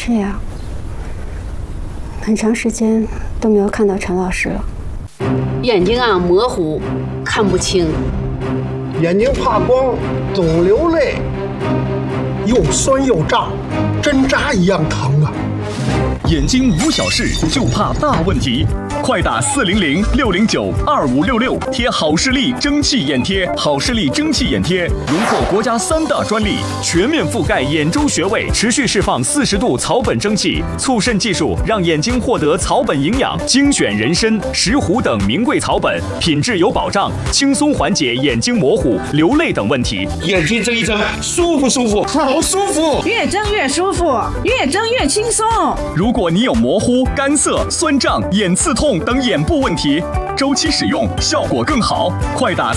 是呀，很长时间都没有看到陈老师了。 眼睛啊模糊，看不清。 眼睛怕光，总流泪，又酸又胀，针扎一样疼啊！ 眼睛无小事，就怕大问题。快打400-609-2566，贴好视力蒸汽眼贴。好视力蒸汽眼贴荣获国家3大专利，全面覆盖眼周穴位，持续释放40度草本蒸汽，促渗技术让眼睛获得草本营养，精选人参、石斛等名贵草本，品质有保障，轻松缓解眼睛模糊、流泪等问题。 眼睛睁一睁，舒服舒服，好舒服， 越睁越舒服，越睁越轻松。 如果你有模糊、干涩、酸胀、眼刺痛等眼部问题，周期使用效果更好。快打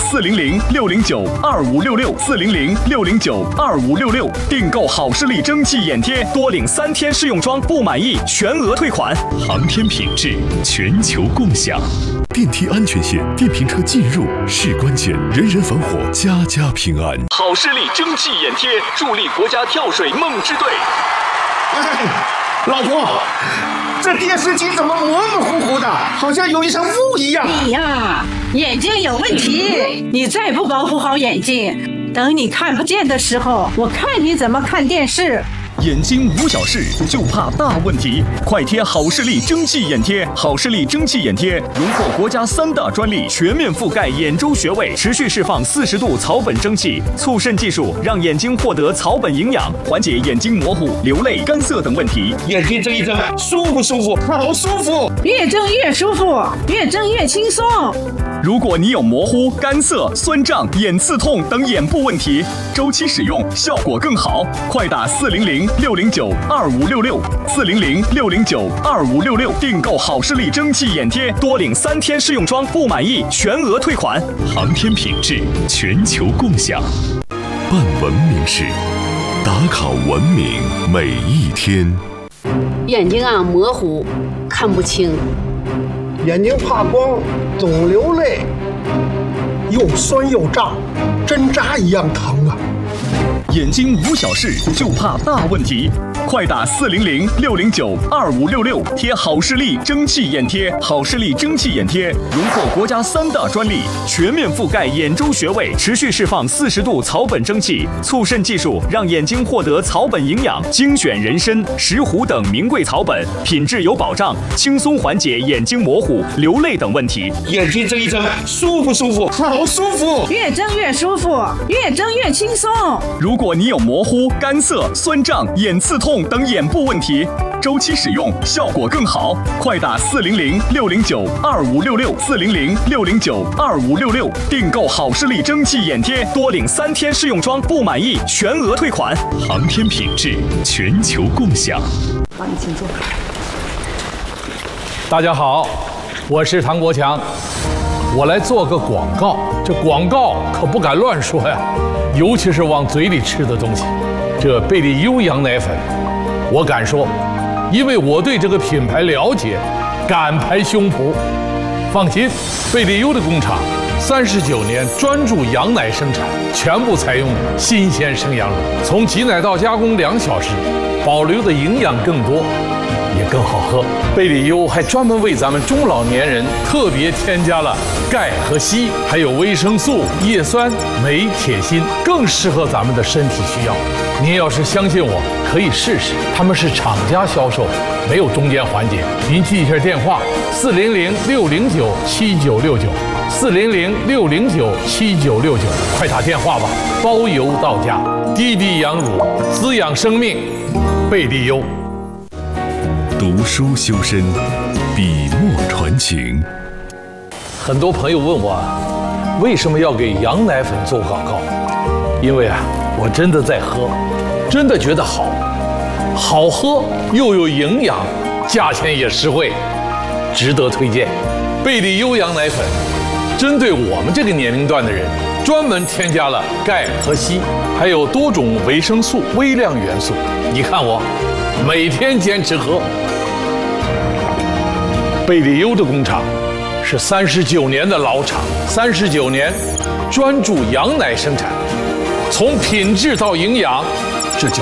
400-609-2566，400-609-2566，订购好视力蒸汽眼贴，多领3天试用装，不满意全额退款。航天品质，全球共享。 电梯安全线，电瓶车进入是关键，人人防火，家家平安。 好视力蒸汽眼贴，助力国家跳水梦之队。 老婆，这电视机怎么模模糊糊的，好像有一层雾一样？ 你呀，眼睛有问题，你再不保护好眼睛，等你看不见的时候，我看你怎么看电视。 眼睛无小事，就怕大问题。快贴好视力蒸汽眼贴。好视力蒸汽眼贴荣获国家3大专利，全面覆盖眼周穴位，持续释放40度草本蒸汽，促渗技术让眼睛获得草本营养，缓解眼睛模糊、流泪、干涩等问题。 眼睛睁一睁，舒服舒服，好舒服， 越睁越舒服，越睁越轻松。 如果你有模糊、干涩、酸胀、眼刺痛等眼部问题，周期使用效果更好。快打400-609-2566，400-609-2566，订购好视力蒸汽眼贴，多领3天试用装，不满意全额退款。航天品质，全球共享。 办文明事，打卡文明每一天。 眼睛啊模糊，看不清。 眼睛怕光，总流泪，又酸又胀，针扎一样疼啊！ 眼睛无小事，就怕大问题。快打400-609-2566，贴好视力蒸汽眼贴。好视力蒸汽眼贴荣获国家3大专利，全面覆盖眼周穴位，持续释放40度草本蒸汽，促渗技术让眼睛获得草本营养，精选人参、石斛等名贵草本，品质有保障，轻松缓解眼睛模糊、流泪等问题。 眼睛睁一睁，舒服舒服，好舒服， 越睁越舒服，越睁越轻松。 如果你有模糊、干涩、酸胀、眼刺痛等眼部问题，周期使用效果更好。快打400-609-2566，400-609-2566，订购好视力蒸汽眼贴，多领3天试用装，不满意全额退款。航天品质，全球共享。 好，你请坐。 大家好，我是唐国强，我来做个广告。这广告可不敢乱说呀，尤其是往嘴里吃的东西。这贝利优羊奶粉，我敢说，因为我对这个品牌了解，敢拍胸脯。放心，贝利优的工厂39年专注羊奶生产，全部采用新鲜生羊乳，从挤奶到加工2小时，保留的营养更多，也更好喝。贝利优还专门为咱们中老年人特别添加了钙和硒，还有维生素、叶酸、镁、铁、锌，更适合咱们的身体需要。您要是相信我，可以试试。他们是厂家销售，没有中间环节。您记一下电话：400-609-7969，400-609-7969，快打电话吧，包邮到家。滴滴羊乳，滋养生命，贝利优。 读书修身，笔墨传情。 很多朋友问我，为什么要给羊奶粉做广告？因为我真的在喝，真的觉得好喝又有营养，价钱也实惠，值得推荐。贝利优羊奶粉针对我们这个年龄段的人，专门添加了钙和硒，还有多种维生素、微量元素。你看我每天坚持喝。贝利优的工厂是39年的老厂，39年专注羊奶生产，从品质到营养